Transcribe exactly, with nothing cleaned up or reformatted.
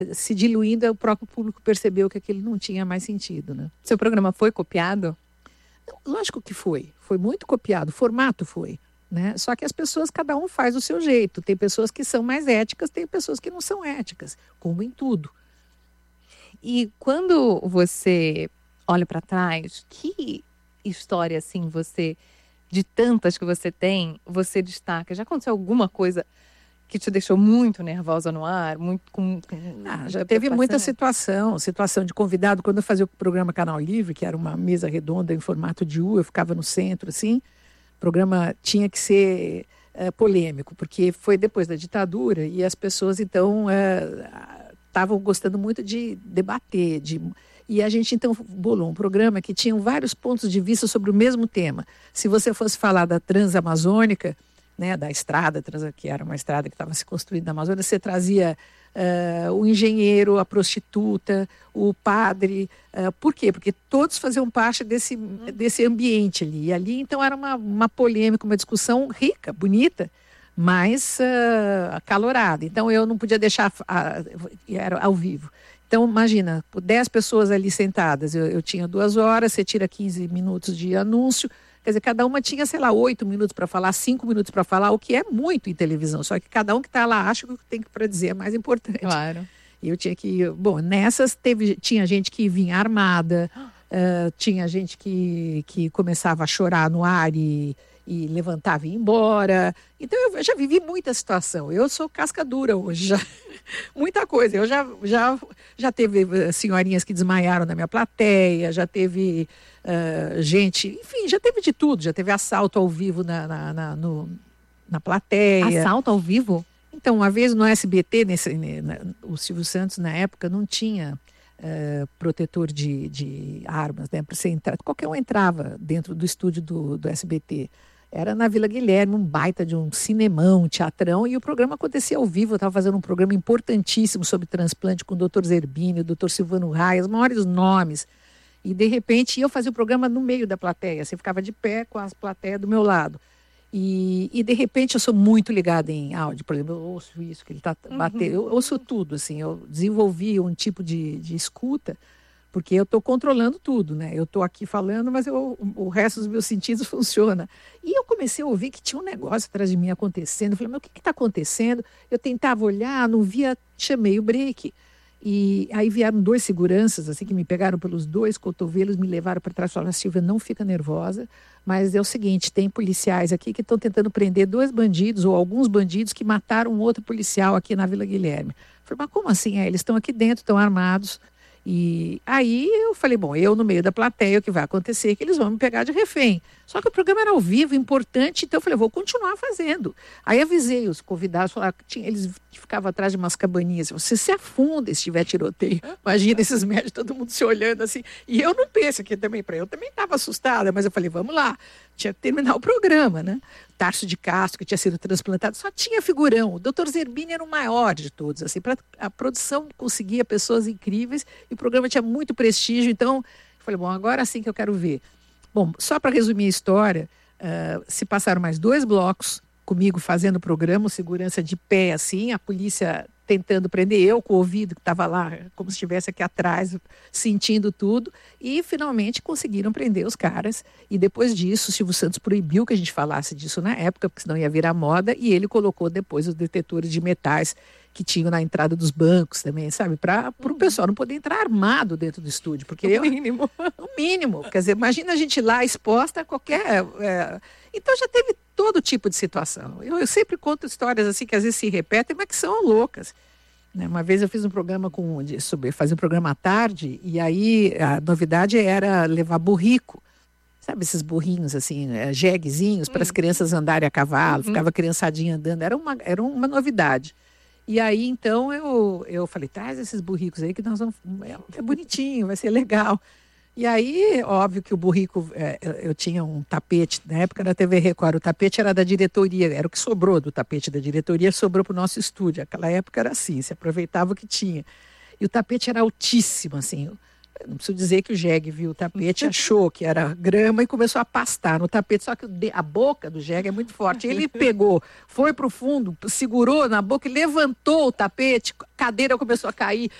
se diluindo, o próprio público percebeu que aquilo não tinha mais sentido, né? Seu programa foi copiado? Lógico que foi, foi muito copiado, o formato foi, né? Só que as pessoas, cada um faz do seu jeito. Tem pessoas que são mais éticas, tem pessoas que não são éticas, como em tudo. E quando você olha para trás, que história assim você, de tantas que você tem, você destaca? Já aconteceu alguma coisa que te deixou muito nervosa no ar? Muito com, com ah, já teve muita situação, situação de convidado. Quando eu fazia o programa Canal Livre, que era uma mesa redonda em formato de U, eu ficava no centro, assim. O programa tinha que ser é, polêmico, porque foi depois da ditadura e as pessoas, então, estavam é, gostando muito de debater, de... E a gente, então, bolou um programa que tinha vários pontos de vista sobre o mesmo tema. Se você fosse falar da Transamazônica, né, da estrada, que era uma estrada que estava se construindo na Amazônia, você trazia uh, o engenheiro, a prostituta, o padre. Uh, por quê? Porque todos faziam parte desse, desse ambiente ali. E ali, então, era uma, uma polêmica, uma discussão rica, bonita, mas uh, acalorada. Então, eu não podia deixar... Uh, era ao vivo. Então, imagina, dez pessoas ali sentadas. Eu, eu tinha duas horas, você tira quinze minutos de anúncio. Quer dizer, cada uma tinha, sei lá, oito minutos para falar, cinco minutos para falar, o que é muito em televisão. Só que cada um que está lá acha que o que tem para dizer é mais importante. Claro. E eu tinha que... Bom, nessas teve, tinha gente que vinha armada, uh, tinha gente que, que começava a chorar no ar e, e levantava e ia embora. Então, eu já vivi muita situação. Eu sou casca dura hoje, já. Muita coisa. Eu já, já, já teve senhorinhas que desmaiaram na minha plateia, já teve... Uh, gente, enfim, já teve de tudo, já teve assalto ao vivo na, na, na, no, na plateia. Assalto ao vivo? Então, uma vez no S B T, nesse, na, o Silvio Santos, na época, não tinha uh, protetor de, de armas, né? Para você entrar, qualquer um entrava dentro do estúdio do, do S B T. Era na Vila Guilherme, um baita de um cinemão, um teatrão, e o programa acontecia ao vivo. Eu estava fazendo um programa importantíssimo sobre transplante com o doutor Zerbini, o doutor Silvano Raia, os maiores nomes. E, de repente, eu fazia o programa no meio da plateia. Você ficava de pé com as plateias do meu lado. E, e, de repente, eu sou muito ligada em áudio. Por exemplo, eu ouço isso que ele está batendo. Uhum. Eu ouço tudo, assim. Eu desenvolvi um tipo de, de escuta, porque eu estou controlando tudo, né? Eu estou aqui falando, mas eu, o resto dos meus sentidos funciona. E eu comecei a ouvir que tinha um negócio atrás de mim acontecendo. Eu falei, mas o que está acontecendo? Eu tentava olhar, não via, chamei o break. E aí vieram dois seguranças, assim, que me pegaram pelos dois cotovelos, me levaram para trás e falaram, Silvia, não fica nervosa, mas é o seguinte, tem policiais aqui que estão tentando prender dois bandidos, ou alguns bandidos que mataram um outro policial aqui na Vila Guilherme. Eu falei, mas como assim? É, eles estão aqui dentro, estão armados. E aí eu falei, bom, eu no meio da plateia, o que vai acontecer é que eles vão me pegar de refém. Só que o programa era ao vivo, importante, então eu falei, vou continuar fazendo. Aí avisei os convidados, falaram, tinha, eles ficavam atrás de umas cabaninhas, você se afunda se tiver tiroteio. Imagina esses médicos, todo mundo se olhando assim. E eu não penso aqui também, para eu também estava assustada, mas eu falei, vamos lá, tinha que terminar o programa, né? Tarso de Castro, que tinha sido transplantado, só tinha figurão. O doutor Zerbini era o maior de todos, assim, pra, a produção conseguia pessoas incríveis e o programa tinha muito prestígio, então eu falei, bom, agora sim que eu quero ver. Bom, só para resumir a história, uh, se passaram mais dois blocos comigo fazendo o programa, segurança de pé, assim, a polícia tentando prender, eu com o ouvido que estava lá, como se estivesse aqui atrás, sentindo tudo, e finalmente conseguiram prender os caras. E depois disso, o Silvio Santos proibiu que a gente falasse disso na época, porque senão ia virar moda, e ele colocou depois os detetores de metais que tinham na entrada dos bancos também, sabe? Para o pessoal não poder entrar armado dentro do estúdio. Porque o eu, mínimo. O mínimo. Quer dizer, imagina a gente lá exposta a qualquer... É... Então já teve todo tipo de situação. Eu, eu sempre conto histórias assim que às vezes se repetem, mas que são loucas. Né? Uma vez eu fiz um programa com, de, sobre fazer um programa à tarde, e aí a novidade era levar burrico. Sabe esses burrinhos, assim, é, jeguezinhos, para as Hum. crianças andarem a cavalo, Uhum. ficava a criançadinha andando, era uma, era uma novidade. E aí, então, eu, eu falei, traz esses burricos aí que nós vamos... É, é bonitinho, vai ser legal. E aí, óbvio que o burrico, é, eu, eu tinha um tapete, na época da T V Record, o tapete era da diretoria, era o que sobrou do tapete da diretoria, sobrou para o nosso estúdio. Aquela época era assim, se aproveitava o que tinha. E o tapete era altíssimo, assim, Não preciso dizer que o jegue viu o tapete, achou que era grama e começou a pastar no tapete, só que a boca do jegue é muito forte. Ele pegou, foi para o fundo, segurou na boca e levantou o tapete, a cadeira começou a cair,